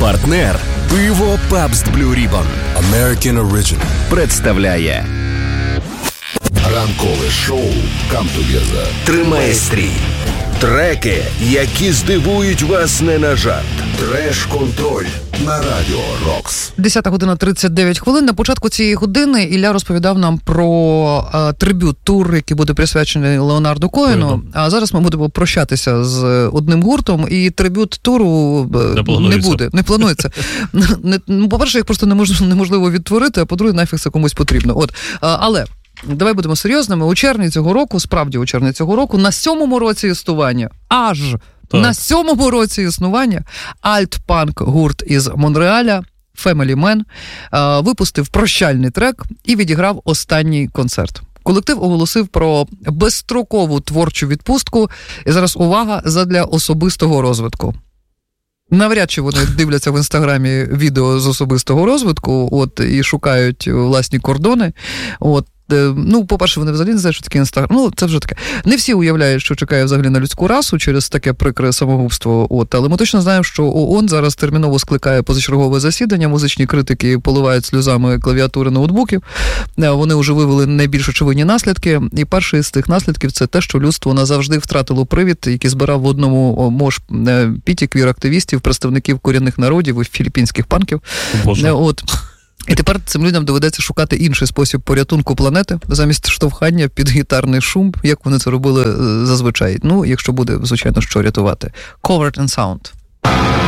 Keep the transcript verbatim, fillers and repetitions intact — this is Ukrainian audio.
Партнер пиво Pabst Blue Ribbon American Original представляє ранкове шоу Come Together. Тримає стрій. Треки, які здивують вас не на жарт. Треш-контроль на Радіо Рокс. десята година тридцять дев'ять хвилин. На початку цієї години Ілля розповідав нам про а, трибют-тур, який буде присвячений Леонарду Коену. Mm-hmm. А зараз ми будемо прощатися з одним гуртом, і трибют-туру не, не буде, не планується. не, ну, по-перше, їх просто неможливо, неможливо відтворити, а по-друге, нафіг це комусь потрібно. От, а, але... Давай будемо серйозними. У червні цього року, справді у червні цього року, на сьомому році існування, аж так. на сьомому році існування, альт-панк гурт із Монреаля, Family Man, випустив прощальний трек і відіграв останній концерт. Колектив оголосив про безстрокову творчу відпустку, і зараз увага, задля особистого розвитку. Навряд чи вони дивляться в інстаграмі відео з особистого розвитку, от, і шукають власні кордони, от. Ну, по-перше, вони взагалі не знають, що таке інстаграм. Ну, це вже таке. Не всі уявляють, що чекає взагалі на людську расу через таке прикре самогубство. От. Але ми точно знаємо, що ООН зараз терміново скликає позачергове засідання. Музичні критики поливають сльозами клавіатури ноутбуків. Вони вже вивели найбільш очевидні наслідки. І перший з тих наслідків – це те, що людство назавжди втратило привід, який збирав в одному мож піті квір-активістів, представників корінних народів і філіппінських панків. Боже. От. І тепер цим людям доведеться шукати інший спосіб порятунку планети замість штовхання під гітарний шум, як вони це робили зазвичай. Ну, якщо буде, звичайно, що рятувати. Covered in Sound.